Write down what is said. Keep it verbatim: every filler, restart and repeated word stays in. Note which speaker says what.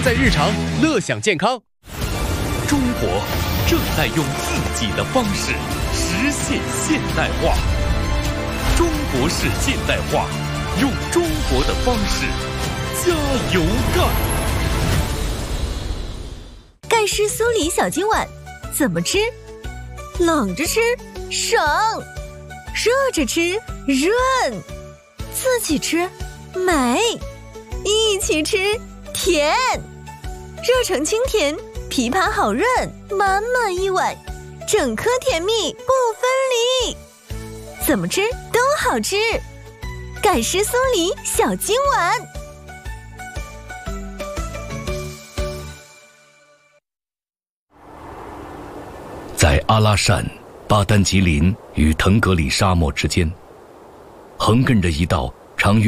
Speaker 1: 在日常，乐享健康。
Speaker 2: 中国正在用自己的方式实现现代化。中国式现代化，用中国的方式加油干！
Speaker 3: 盖氏酥梨小金碗怎么吃？冷着吃省，热着吃润，自己吃美，一起吃甜。热成清甜，枇杷好润，满满一碗，整颗甜蜜不分离。怎么吃都好吃，盖氏酥梨小金碗。
Speaker 2: 在阿拉善、巴丹吉林与腾格里沙漠之间，横亘着一道